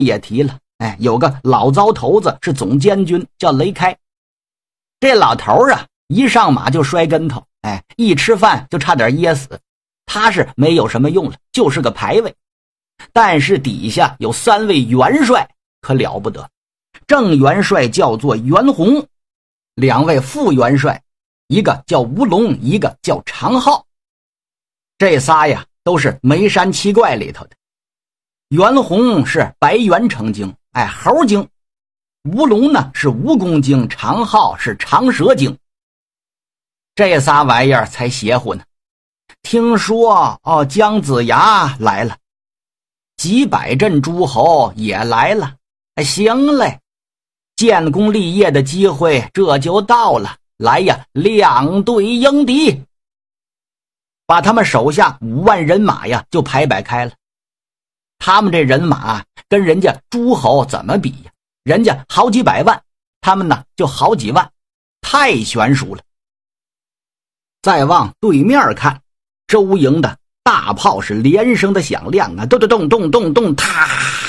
也提了，有个老糟头子是总监军，叫雷开。这老头啊，一上马就摔跟头，一吃饭就差点噎死。他是没有什么用了，就是个牌位。但是底下有3位元帅，可了不得。正元帅叫做袁弘，2位副元帅，一个叫吴龙，一个叫常浩。这仨呀，都是眉山七怪里头的。袁弘是白猿成精，猴精；吴龙呢是蜈蚣精，常浩是长蛇精。这仨玩意儿才邪乎呢。听说姜子牙来了，几百阵诸侯也来了，行嘞，建功立业的机会这就到了，来呀，两队迎敌。把他们手下5万人马呀就排摆开了。他们这人马跟人家诸侯怎么比呀？人家好几百万，他们呢就好几万，太悬殊了。再往对面看，周营的大炮是连声的响亮啊，咚咚咚咚咚咚，啪！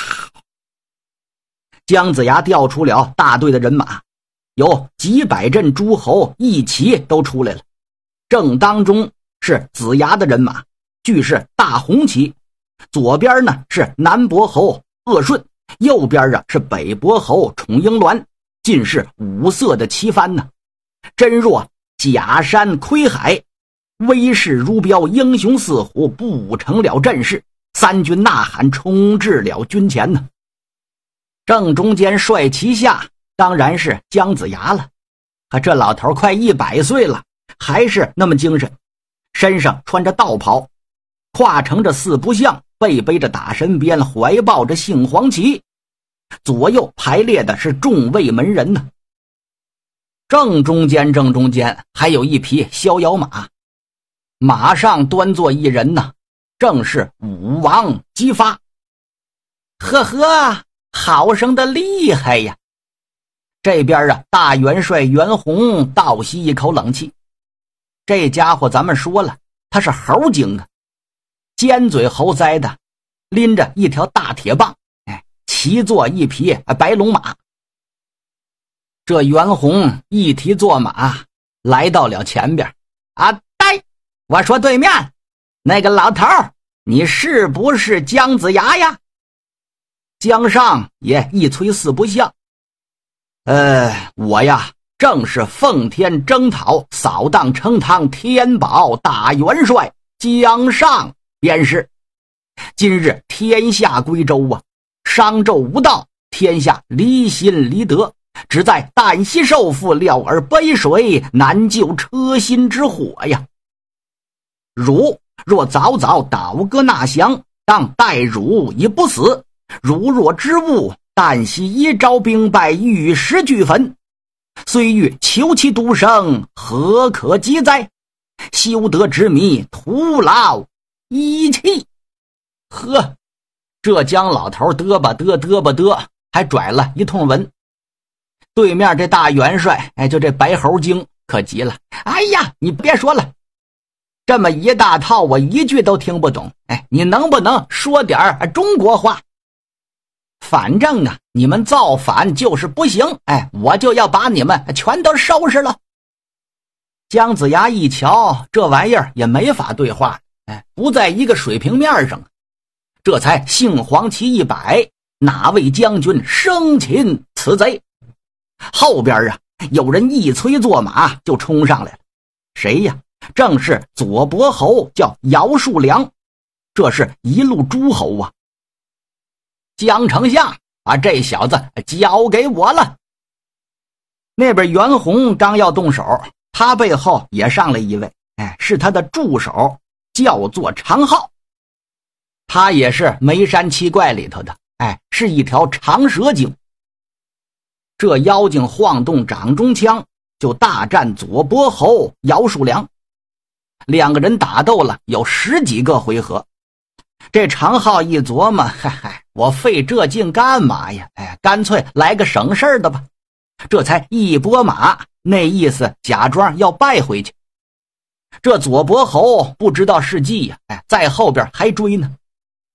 姜子牙调出了大队的人马，有几百阵诸侯一起都出来了。正当中是子牙的人马，俱是大红旗，左边呢是南伯侯鄂顺，右边是北伯侯宠英鸾，尽是5色的旗幡呢，真若假山窥海，威势如彪，英雄似虎，布成了阵势，三军呐喊，冲至了军前呢。正中间帅旗下当然是姜子牙了，这老头快100岁了，还是那么精神，身上穿着道袍，挎乘着4不像，背背着打神鞭，怀抱着杏黄旗，左右排列的是众卫门人呢。正中间还有一匹逍遥马，马上端坐一人呢，正是武王姬发。呵呵，好生的厉害呀！这边大元帅袁弘倒吸一口冷气。这家伙咱们说了，他是猴精啊，尖嘴猴腮的，拎着一条大铁棒，骑坐一匹白龙马。这袁弘一提坐马，来到了前边。呆，我说对面那个老头，你是不是姜子牙呀？姜尚也一催4不像。我呀，正是奉天征讨，扫荡成汤天宝大元帅姜尚便是。今日天下归周啊，商纣无道，天下离心离德，只在旦夕受父，料而杯水难救车薪之火呀。汝若早早倒戈纳降，当待汝已不死；汝若知误，旦夕一朝兵败，玉石俱焚。虽欲求其独生，何可及哉？休得执迷，徒劳一气。呵，这姜老头嘚吧嘚，还拽了一通文。对面这大元帅，就这白猴精可急了。哎呀，你别说了，这么一大套我一句都听不懂，你能不能说点中国话？反正啊，你们造反就是不行，我就要把你们全都收拾了。姜子牙一瞧，这玩意儿也没法对话，不在一个水平面上，这才杏黄旗一摆，哪位将军生擒此贼？后边有人一催坐马就冲上来了。谁呀？正是左伯侯，叫姚树良，这是一路诸侯啊。姜丞相，把这小子交给我了。那边袁弘刚要动手，他背后也上来一位，是他的助手，叫做常浩。他也是眉山七怪里头的，是一条长蛇精。这妖精晃动掌中枪，就大战左伯侯姚树良。2个人打斗了有10几个回合。这常浩一琢磨，我费这劲干嘛呀？干脆来个省事的吧。这才一拨马，那意思假装要败回去。这左伯侯不知道是计呀，在后边还追呢。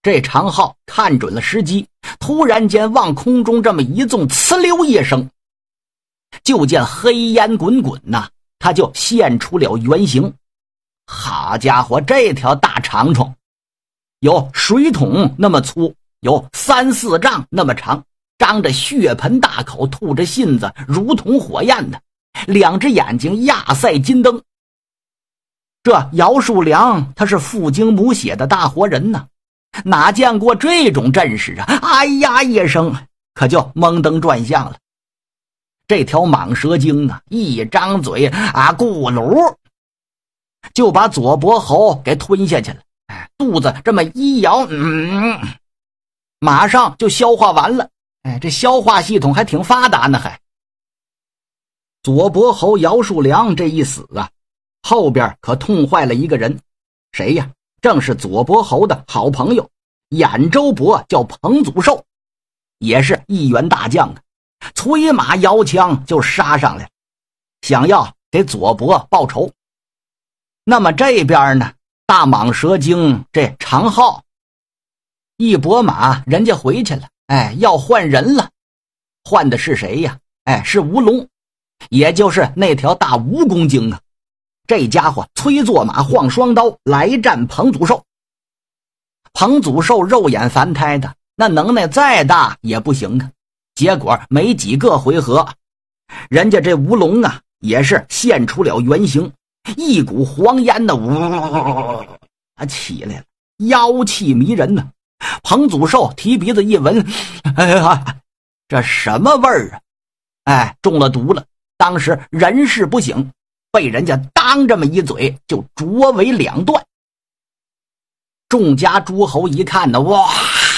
这长号看准了时机，突然间往空中这么一纵，呲溜一声，就见黑烟滚滚呐，他就现出了原形。好家伙，这条大长虫有水桶那么粗，有3、4丈那么长，张着血盆大口，吐着信子，如同火焰的，2只眼睛亚赛金灯。这姚树良他是父精母血的大活人呢，哪见过这种阵势啊！哎呀一声，可就蒙登转向了。这条蟒蛇精啊，一张嘴啊，咕噜就把左伯侯给吞下去了。肚子这么一摇，马上就消化完了。这消化系统还挺发达呢。还左伯侯姚树良这一死啊，后边可痛坏了一个人。谁呀？正是左伯侯的好朋友兖州伯，叫彭祖寿，也是一员大将啊。催马摇枪就杀上来了，想要给左伯报仇。那么这边呢，大蟒蛇精这长号一拨马，人家回去了。要换人了。换的是谁呀？是吴龙，也就是那条大蜈蚣精啊。这家伙催坐马，晃双刀来战彭祖寿。彭祖寿肉眼凡胎的，那能耐再大也不行啊。结果没几个回合，人家这吴龙啊也是现出了原形，一股黄烟的起来了，妖气迷人呢。彭祖寿提鼻子一闻，这什么味儿啊？中了毒了。当时人事不省，被人家当这么一嘴就啄为2段。众家诸侯一看呢，哇，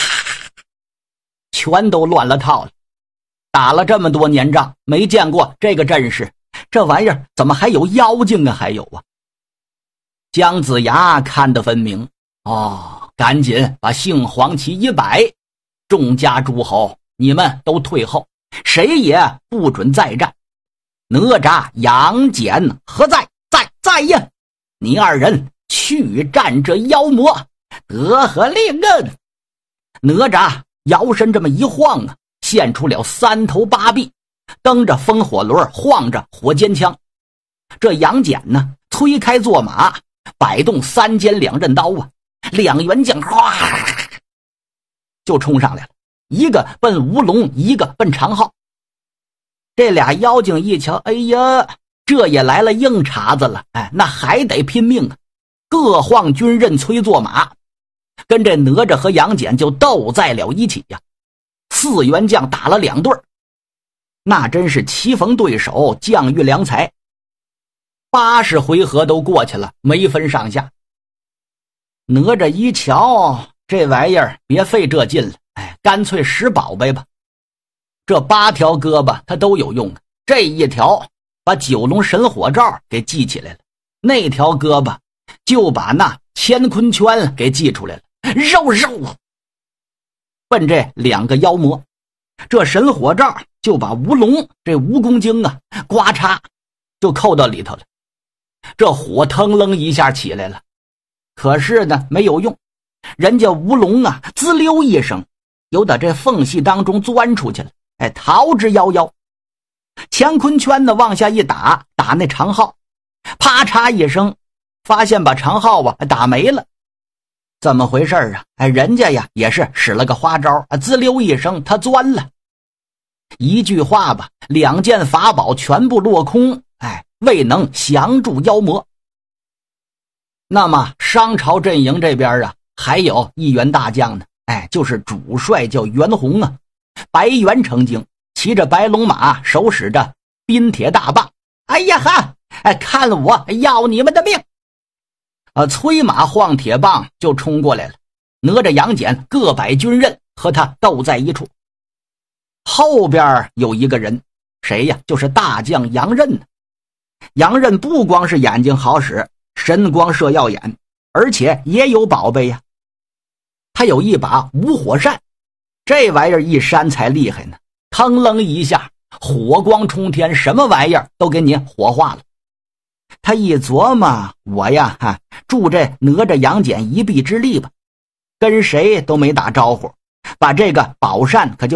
全都乱了套了。打了这么多年仗，没见过这个阵势，这玩意儿怎么还有妖精啊？还有啊！姜子牙看得分明，赶紧把杏黄旗一摆，众家诸侯，你们都退后，谁也不准再战。哪吒、杨戬何在？在呀！你2人去战这妖魔，得何令啊？哪吒摇身这么一晃啊，现出了3头8臂，蹬着风火轮，晃着火尖枪。这杨戬呢，推开坐马，摆动3尖2刃刀啊，2员将哗就冲上来了，一个奔吴龙，一个奔长号。这俩妖精一瞧，哎呀，这也来了硬茬子了，那还得拼命啊！各晃军刃，催坐马，跟这哪吒和杨戬就斗在了一起呀。4员将打了2对，那真是棋逢对手，将遇良才。80回合都过去了，没分上下。哪吒一瞧，这玩意儿别费这劲了，干脆使宝贝吧。这8条胳膊他都有用，这一条把9龙神火罩给系起来了，那条胳膊就把那乾坤圈给系出来了，肉奔这2个妖魔。这神火罩就把吴龙这蜈蚣精啊呱嚓就扣到里头了，这火腾楞一下起来了。可是呢没有用，人家吴龙啊滋溜一声由打这缝隙当中钻出去了，逃之夭夭。乾坤圈呢往下一打那长号，啪嚓一声，发现把长号啊打没了。怎么回事啊？人家呀也是使了个花招，滋溜一声他钻了。一句话吧，2件法宝全部落空，未能降住妖魔。那么商朝阵营这边啊还有一员大将呢，就是主帅叫袁弘啊，白猿成精，骑着白龙马，手使着冰铁大棒。哎呀哈，看我要你们的命！催马晃铁棒就冲过来了。哪吒杨戬各摆军刃，和他斗在一处。后边有一个人，谁呀？就是大将杨任呢。杨任不光是眼睛好使，神光射耀眼，而且也有宝贝呀。他有一把无火扇，这玩意儿一扇才厉害呢，腾楞一下，火光冲天，什么玩意儿都给你火化了。他一琢磨，我呀助这哪吒杨戬一臂之力吧。 跟谁都没打招呼，把这个宝扇可就